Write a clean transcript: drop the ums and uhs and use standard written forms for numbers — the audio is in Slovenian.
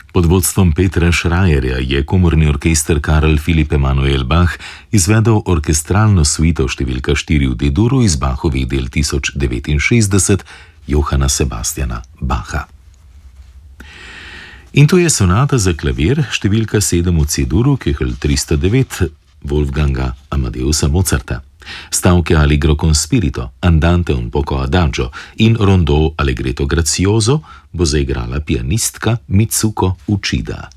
Pod vodstvom Petra Schreierja je komorni orkester Karl Philipp Emanuel Bach izvedel orkestralno suito številka 4 v D-duru iz Bachovih del 1069 Johana Sebastiana Bacha. In to je sonata za klavir številka 7 v C-duru, Köchel 309 Wolfganga Amadeusa Mozarta. Stavke Allegro con spirito, Andante un poco adagio in Rondò allegretto grazioso bo zaigrala pianistka Mitsuko Uchida.